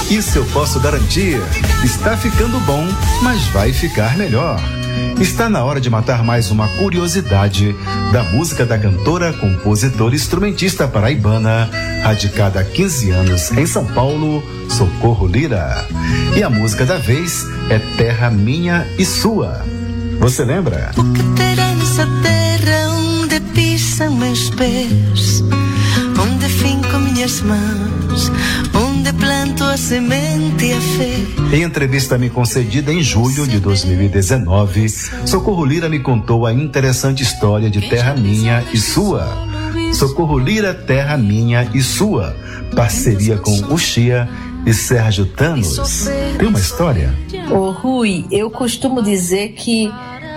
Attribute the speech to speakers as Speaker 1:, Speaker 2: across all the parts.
Speaker 1: Isso eu posso garantir. Está ficando bom, mas vai ficar melhor. Está na hora de matar mais uma curiosidade da música da cantora, compositora e instrumentista paraibana, radicada há 15 anos em São Paulo, Socorro Lira. E a música da vez é Terra Minha e Sua. Você lembra?
Speaker 2: O que terá nessa terra onde pisam meus pés, onde finco minhas mãos, onde planto a semente e a fé.
Speaker 1: Em entrevista me concedida em julho de 2019, Socorro Lira me contou a interessante história de Terra Minha e Sua. Socorro Lira, Terra Minha e Sua, parceria com o Chia e Sérgio Thanos. Tem uma história?
Speaker 3: Ô Rui, eu costumo dizer que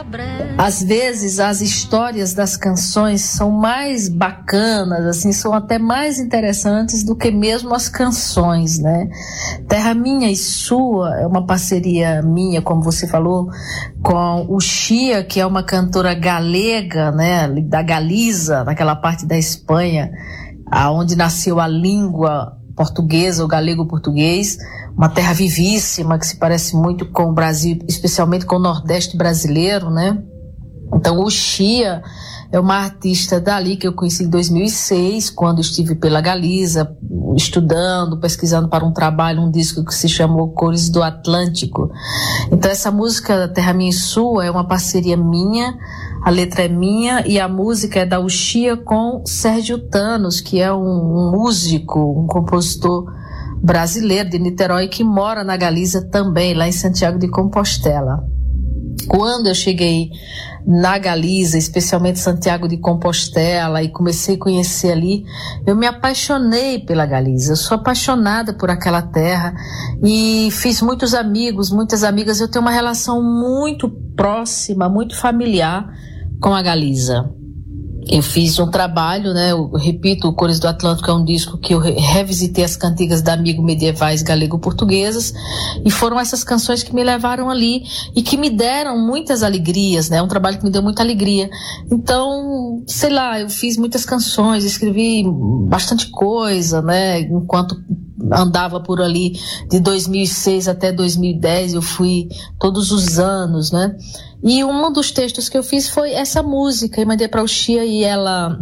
Speaker 3: às vezes as histórias das canções são mais bacanas, assim, são até mais interessantes do que mesmo as canções, né? Terra Minha e Sua é uma parceria minha, como você falou, com o Chia, que é uma cantora galega, né, da Galiza, naquela parte da Espanha, aonde nasceu a língua portuguesa, o galego-português, uma terra vivíssima que se parece muito com o Brasil, especialmente com o Nordeste brasileiro, né? Então o Chia é uma artista dali que eu conheci em 2006, quando estive pela Galiza, estudando, pesquisando para um trabalho, um disco que se chamou Cores do Atlântico. Então essa música Terra Minha e Sua é uma parceria minha, a letra é minha e a música é da Uxia com Sérgio Thanos, que é um músico, um compositor brasileiro de Niterói que mora na Galiza também, lá em Santiago de Compostela. Quando eu cheguei na Galiza, especialmente Santiago de Compostela, e comecei a conhecer ali, eu me apaixonei pela Galiza. Eu sou apaixonada por aquela terra e fiz muitos amigos, muitas amigas. Eu tenho uma relação muito próxima, muito familiar com a Galiza. Eu fiz um trabalho, né? Eu repito, o Cores do Atlântico é um disco que eu revisitei as cantigas da Amigo medievais galego-portuguesas, e foram essas canções que me levaram ali e que me deram muitas alegrias, né? Um trabalho que me deu muita alegria. Então, sei lá, eu fiz muitas canções, escrevi bastante coisa, né? Enquanto andava por ali de 2006 até 2010, eu fui todos os anos, né? E um dos textos que eu fiz foi essa música, e mandei para o Chia, e ela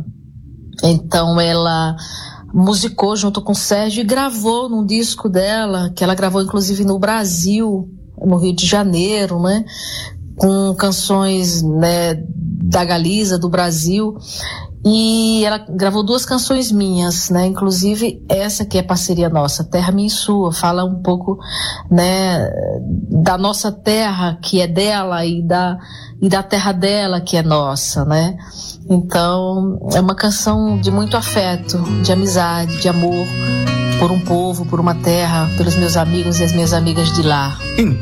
Speaker 3: musicou junto com o Sérgio e gravou num disco dela, que ela gravou inclusive no Brasil, no Rio de Janeiro, né? Com canções, né, da Galiza, do Brasil. E ela gravou 2 canções minhas, né? Inclusive essa que é parceria nossa, Terra Minha e Sua, fala um pouco, né, da nossa terra, que é dela, e da terra dela, que é nossa, né? Então é uma canção de muito afeto, de amizade, de amor por um povo, por uma terra, pelos meus amigos e as minhas amigas de lá.